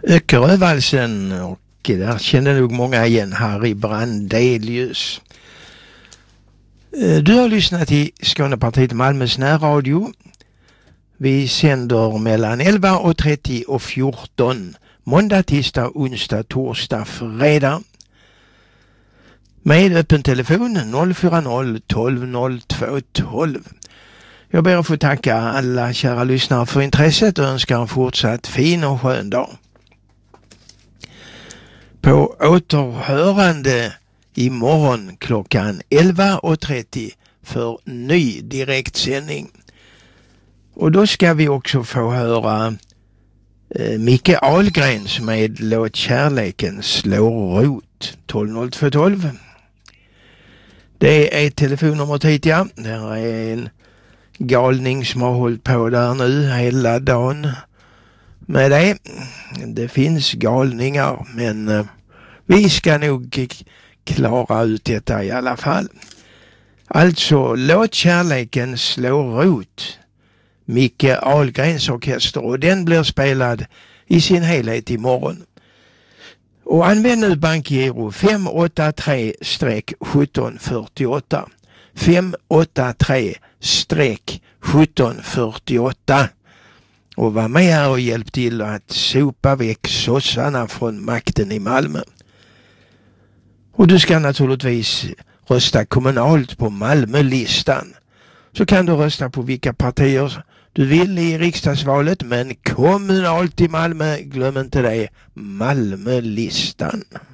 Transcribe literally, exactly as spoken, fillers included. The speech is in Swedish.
Öckerövalsen, och där känner nog många igen Harry Brandelius. Du har lyssnat till Skånepartiet Malmös närradio. Vi sänder mellan elva och trettio och fjorton måndag, tisdag, onsdag, torsdag, fredag. Med öppen telefon noll fyra noll tolv noll två tolv. Jag ber att få tacka alla kära lyssnare för intresset och önskar en fortsatt fin och skön dag. På återhörande imorgon klockan elva och trettio för ny direktsändning. Och då ska vi också få höra eh, Micke Ahlgrens med Låt kärleken slå rot tolv noll två tolv. Det är telefonnumret hit, ja. Det är en galning som har hållit på där nu hela dagen med det. Det finns galningar, men eh, vi ska nog klara ut detta i alla fall. Alltså, Låt kärleken slå rot, Micke Ahlgrens orkester, och den blir spelad i sin helhet imorgon. Och använd nu bankgiro fem åtta tre sjutton fyrtioåtta. fem åtta tre sjutton fyrtioåtta. Och var med här och hjälp till att sopa väck sossarna från makten i Malmö. Och du ska naturligtvis rösta kommunalt på Malmölistan. Så kan du rösta på vilka partier du vill i riksdagsvalet, men kommunalt i Malmö, glöm inte det, Malmölistan.